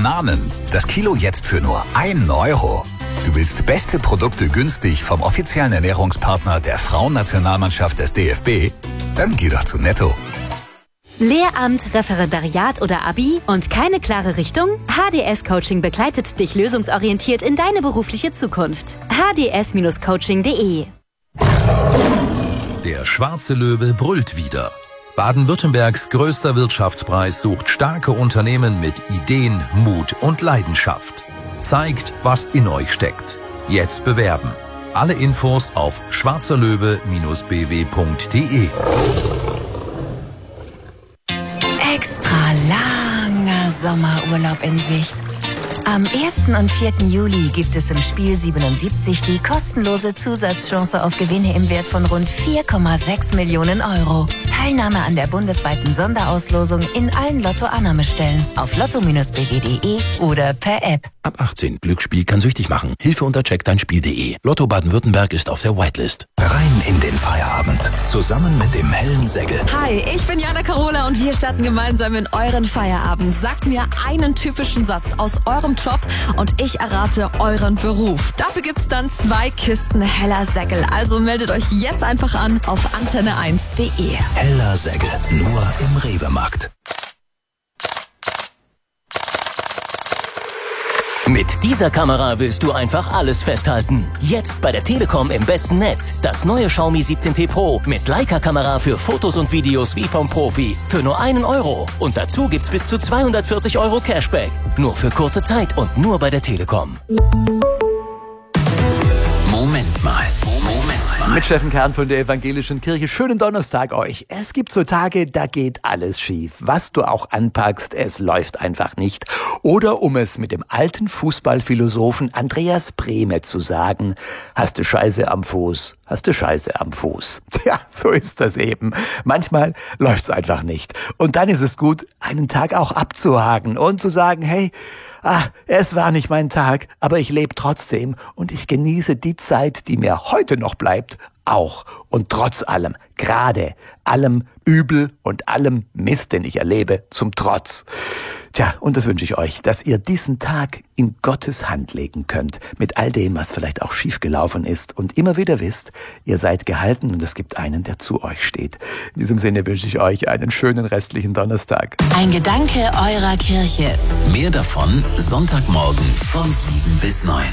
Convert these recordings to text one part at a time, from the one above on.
Bananen. Das Kilo jetzt für nur 1 Euro. Du willst beste Produkte günstig vom offiziellen Ernährungspartner der Frauennationalmannschaft des DFB? Dann geh doch zu Netto. Lehramt, Referendariat oder Abi und keine klare Richtung? HDS Coaching begleitet dich lösungsorientiert in deine berufliche Zukunft. hds-coaching.de. Der schwarze Löwe brüllt wieder. Baden-Württembergs größter Wirtschaftspreis sucht starke Unternehmen mit Ideen, Mut und Leidenschaft. Zeigt, was in euch steckt. Jetzt bewerben. Alle Infos auf schwarzerlöwe-bw.de. Extra langer Sommerurlaub in Sicht. Am 1. und 4. Juli gibt es im Spiel 77 die kostenlose Zusatzchance auf Gewinne im Wert von rund 4,6 Millionen Euro. Teilnahme an der bundesweiten Sonderauslosung in allen Lotto-Annahmestellen auf lotto-bw.de oder per App. Ab 18. Glücksspiel kann süchtig machen. Hilfe unter checkdeinspiel.de. Lotto Baden-Württemberg ist auf der Whitelist. Rein in den Feierabend. Zusammen mit dem hellen Säckel. Hi, ich bin Jana Carola und wir starten gemeinsam in euren Feierabend. Sagt mir einen typischen Satz aus eurem Job und ich errate euren Beruf. Dafür gibt's dann 2 Kisten heller Säckel. Also meldet euch jetzt einfach an auf antenne1.de. Heller Säckel. Nur im Rewe-Markt. Mit dieser Kamera willst du einfach alles festhalten. Jetzt bei der Telekom im besten Netz. Das neue Xiaomi 17T Pro mit Leica-Kamera für Fotos und Videos wie vom Profi. Für nur 1 Euro. Und dazu gibt's bis zu 240 Euro Cashback. Nur für kurze Zeit und nur bei der Telekom. Moment mal. Mit Steffen Kern von der Evangelischen Kirche. Schönen Donnerstag euch. Es gibt so Tage, da geht alles schief. Was du auch anpackst, es läuft einfach nicht. Oder um es mit dem alten Fußballphilosophen Andreas Brehme zu sagen, hast du Scheiße am Fuß, hast du Scheiße am Fuß. Tja, so ist das eben. Manchmal läuft's einfach nicht. Und dann ist es gut, einen Tag auch abzuhaken und zu sagen, hey, es war nicht mein Tag, aber ich lebe trotzdem und ich genieße die Zeit, die mir heute noch bleibt, auch. Und trotz allem, gerade allem Übel und allem Mist, den ich erlebe, zum Trotz. Tja, und das wünsche ich euch, dass ihr diesen Tag in Gottes Hand legen könnt, mit all dem, was vielleicht auch schiefgelaufen ist und immer wieder wisst, ihr seid gehalten und es gibt einen, der zu euch steht. In diesem Sinne wünsche ich euch einen schönen restlichen Donnerstag. Ein Gedanke eurer Kirche. Mehr davon Sonntagmorgen von 7 bis 9.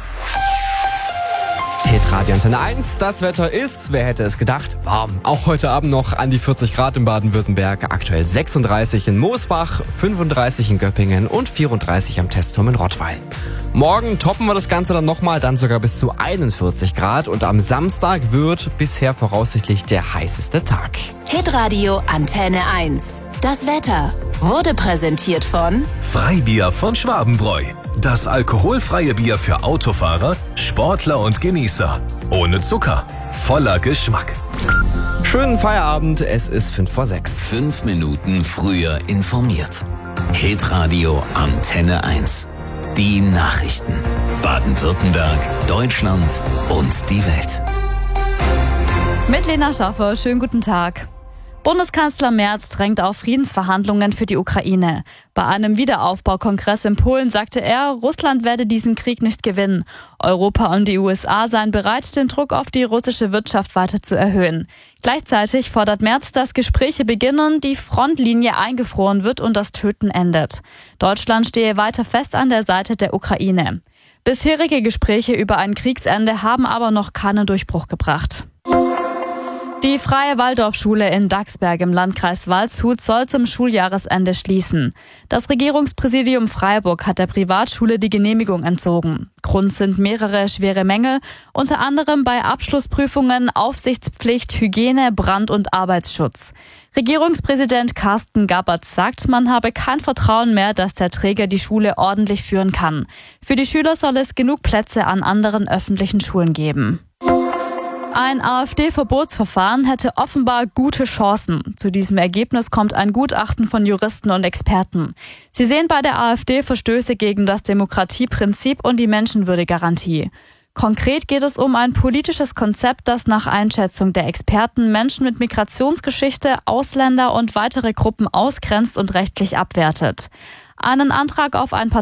Hitradio Antenne 1, das Wetter ist, wer hätte es gedacht, warm. Auch heute Abend noch an die 40 Grad in Baden-Württemberg, aktuell 36 in Moosbach, 35 in Göppingen und 34 am Testturm in Rottweil. Morgen toppen wir das Ganze dann nochmal, dann sogar bis zu 41 Grad und am Samstag wird bisher voraussichtlich der heißeste Tag. Hitradio Antenne 1. Das Wetter wurde präsentiert von Freibier von Schwabenbräu. Das alkoholfreie Bier für Autofahrer, Sportler und Genießer. Ohne Zucker. Voller Geschmack. Schönen Feierabend, es ist 5:06. 5 Minuten früher informiert. Hitradio Antenne 1. Die Nachrichten. Baden-Württemberg, Deutschland und die Welt. Mit Lena Schaffer, schönen guten Tag. Bundeskanzler Merz drängt auf Friedensverhandlungen für die Ukraine. Bei einem Wiederaufbaukongress in Polen sagte er, Russland werde diesen Krieg nicht gewinnen. Europa und die USA seien bereit, den Druck auf die russische Wirtschaft weiter zu erhöhen. Gleichzeitig fordert Merz, dass Gespräche beginnen, die Frontlinie eingefroren wird und das Töten endet. Deutschland stehe weiter fest an der Seite der Ukraine. Bisherige Gespräche über ein Kriegsende haben aber noch keinen Durchbruch gebracht. Die Freie Waldorfschule in Dachsberg im Landkreis Waldshut soll zum Schuljahresende schließen. Das Regierungspräsidium Freiburg hat der Privatschule die Genehmigung entzogen. Grund sind mehrere schwere Mängel, unter anderem bei Abschlussprüfungen, Aufsichtspflicht, Hygiene, Brand- und Arbeitsschutz. Regierungspräsident Carsten Gabbert sagt, man habe kein Vertrauen mehr, dass der Träger die Schule ordentlich führen kann. Für die Schüler soll es genug Plätze an anderen öffentlichen Schulen geben. Ein AfD-Verbotsverfahren hätte offenbar gute Chancen. Zu diesem Ergebnis kommt ein Gutachten von Juristen und Experten. Sie sehen bei der AfD Verstöße gegen das Demokratieprinzip und die Menschenwürdegarantie. Konkret geht es um ein politisches Konzept, das nach Einschätzung der Experten Menschen mit Migrationsgeschichte, Ausländer und weitere Gruppen ausgrenzt und rechtlich abwertet. Einen Antrag auf ein